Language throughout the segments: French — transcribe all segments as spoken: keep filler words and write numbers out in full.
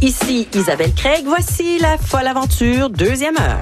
Ici Isabelle Craig, voici la folle aventure, deuxième heure.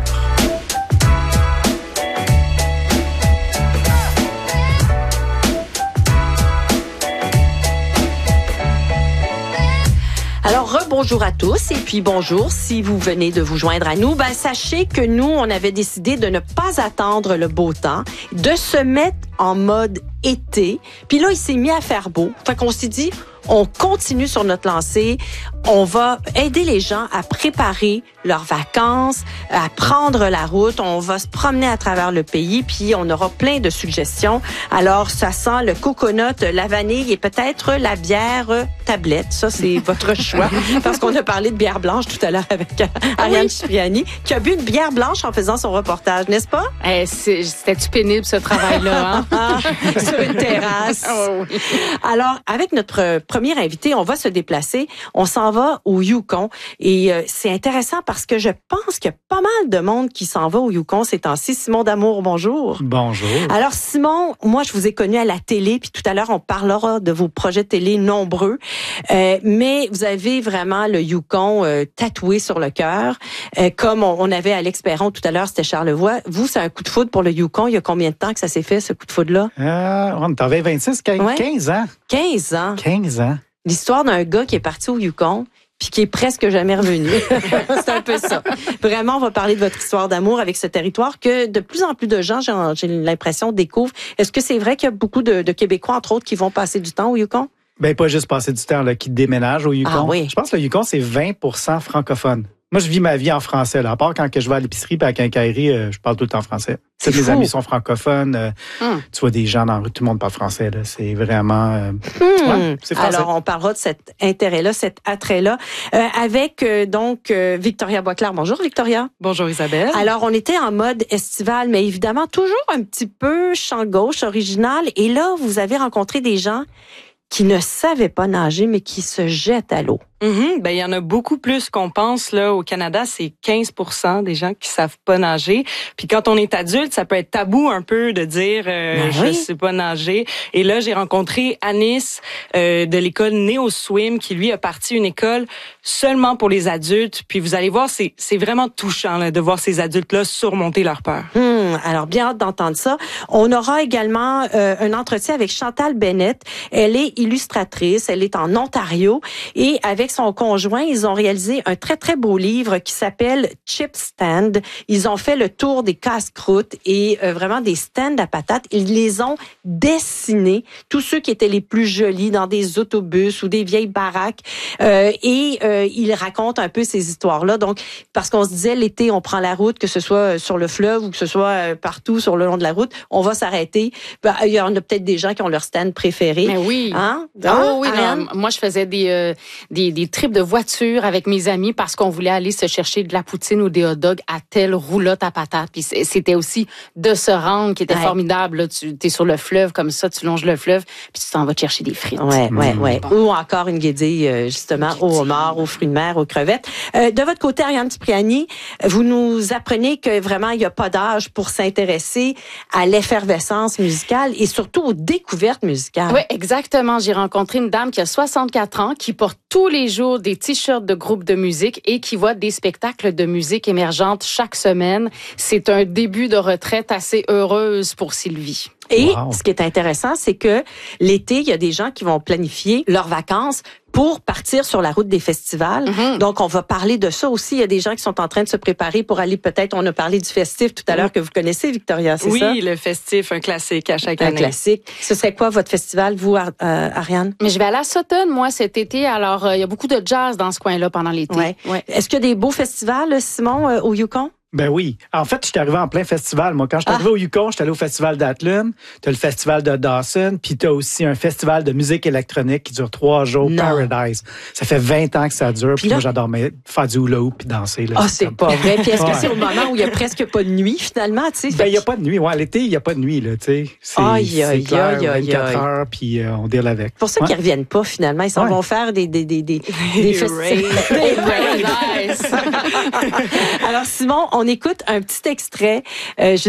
Alors, rebonjour à tous et puis bonjour si vous venez de vous joindre à nous. Ben, sachez que nous, on avait décidé de ne pas attendre le beau temps, de se mettre en mode été. Puis là, il s'est mis à faire beau. Fait qu'on s'est dit, on continue sur notre lancée. On va aider les gens à préparer leurs vacances, à prendre la route. On va se promener à travers le pays, puis on aura plein de suggestions. Alors, ça sent le coconut, la vanille et peut-être la bière tablette. Ça, c'est votre choix. Parce qu'on a parlé de bière blanche tout à l'heure avec Ariane oui. Cipriani, qui a bu une bière blanche en faisant son reportage, n'est-ce pas? Eh, c'est, c'était-tu pénible, ce travail-là? Hein? Sur une terrasse. Oh, oui. Alors, avec notre premier invité, on va se déplacer. On s'en va au Yukon. Et euh, c'est intéressant parce que je pense qu'il y a pas mal de monde qui s'en va au Yukon ces temps-ci. Simon D'Amour, bonjour. Bonjour. Alors, Simon, moi, je vous ai connu à la télé, puis tout à l'heure, on parlera de vos projets télé nombreux. Euh, mais vous avez vraiment le Yukon euh, tatoué sur le cœur. Euh, comme on, on avait Alex Perron tout à l'heure, c'était Charlevoix. Vous, c'est un coup de foudre pour le Yukon. Il y a combien de temps que ça s'est fait, ce coup de foudre-là? Euh, on avait vingt-six, quinze, ouais. quinze ans. quinze ans. quinze ans. L'histoire d'un gars qui est parti au Yukon puis qui est presque jamais revenu. C'est un peu ça. Vraiment, on va parler de votre histoire d'amour avec ce territoire que de plus en plus de gens, j'ai, j'ai l'impression, découvrent. Est-ce que c'est vrai qu'il y a beaucoup de, de Québécois, entre autres, qui vont passer du temps au Yukon? Ben, pas juste passer du temps, là, qui déménagent au Yukon. Ah, oui. Je pense que le Yukon, c'est vingt pour cent francophone. Moi, je vis ma vie en français, là. À part quand que je vais à l'épicerie et à la quincaillerie, euh, je parle tout le temps français. Tous mes amis sont francophones. Euh, hum. Tu vois des gens dans la rue, tout le monde parle français, là. C'est vraiment... Euh, hum. ouais, c'est français. Alors, on parlera de cet intérêt-là, cet attrait-là, euh, avec, euh, donc, euh, Victoria Boisclair. Bonjour, Victoria. Bonjour, Isabelle. Alors, on était en mode estival, mais évidemment, toujours un petit peu champ gauche, original. Et là, vous avez rencontré des gens qui ne savaient pas nager, mais qui se jettent à l'eau. Mm-hmm. Ben, il y en a beaucoup plus qu'on pense, là. Au Canada, c'est quinze pour cent des gens qui savent pas nager. Puis quand on est adulte, ça peut être tabou un peu de dire, euh, ben je oui. sais pas nager. Et là, j'ai rencontré Anis, euh, de l'école Neo Swim, qui lui a parti une école seulement pour les adultes. Puis vous allez voir, c'est, c'est vraiment touchant, là, de voir ces adultes-là surmonter leur peur. Hum, alors, bien hâte d'entendre ça. On aura également euh, un entretien avec Chantal Bennett. Elle est illustratrice, elle est en Ontario et avec son conjoint, ils ont réalisé un très, très beau livre qui s'appelle Chip Stand. Ils ont fait le tour des casse-croûtes et euh, vraiment des stands à patates. Ils les ont dessinés, tous ceux qui étaient les plus jolis dans des autobus ou des vieilles baraques. Euh, et euh, ils racontent un peu ces histoires-là. Donc, parce qu'on se disait, l'été, on prend la route, que ce soit sur le fleuve ou que ce soit partout sur le long de la route, on va s'arrêter. Ben, il y en a peut-être des gens qui ont leur stand préféré. Mais oui. Hein? Ah, oh, oui, non, moi, je faisais des, euh, des, des trips de voiture avec mes amis parce qu'on voulait aller se chercher de la poutine ou des hot dogs à telle roulotte à patates. Puis c'était aussi de se rendre qui était ouais. formidable. Là. Tu es sur le fleuve comme ça, tu longes le fleuve, puis tu t'en vas te chercher des frites. Ouais, ouais, ouais. Bon. Ou encore une guédille, justement, au homard, aux fruits de mer, aux crevettes. Euh, de votre côté, Ariane Cipriani, vous nous apprenez que vraiment, il n'y a pas d'âge pour s'intéresser à l'effervescence musicale et surtout aux découvertes musicales. Oui, exactement. J'ai rencontré une dame qui a soixante-quatre ans, qui porte tous les jours des t-shirts de groupes de musique et qui voit des spectacles de musique émergente chaque semaine. C'est un début de retraite assez heureuse pour Sylvie. Et wow. ce qui est intéressant, c'est que l'été, il y a des gens qui vont planifier leurs vacances pour partir sur la route des festivals. Mm-hmm. Donc, on va parler de ça aussi. Il y a des gens qui sont en train de se préparer pour aller peut-être, on a parlé du festif tout à l'heure que vous connaissez, Victoria, c'est oui, ça? Oui, le festif, un classique à chaque un année. Un classique. Ce serait quoi votre festival, vous, euh, Ariane? Mais je vais aller à Sutton, moi, cet été. Alors, euh, il y a beaucoup de jazz dans ce coin-là pendant l'été. Ouais. Ouais. Est-ce qu'il y a des beaux festivals, Simon, euh, au Yukon? Ben oui. En fait, je suis arrivé en plein festival. Moi, quand je suis arrivé ah. au Yukon, je suis allé au festival d'Athlone. T'as le festival de Dawson, puis t'as aussi un festival de musique électronique qui dure trois jours, non. Paradise. Ça fait vingt ans que ça dure, puis moi, j'adore faire du hula hoop puis danser. Ah, oh, c'est comme... pas vrai. Puis est-ce que c'est au moment où il y a presque pas de nuit, finalement, tu sais? Ben, il y a pas de nuit. Ouais, l'été, il y a pas de nuit, là, tu sais. C'est, aïe, aïe, c'est clair, aïe, aïe, vingt-quatre aïe. heures, puis euh, on deal avec. C'est pour ça ouais. qu'ils reviennent pas, finalement. Ils s'en ouais. vont faire des, des, des, des, des festivals. Alors, Simon, on écoute un petit extrait. Euh,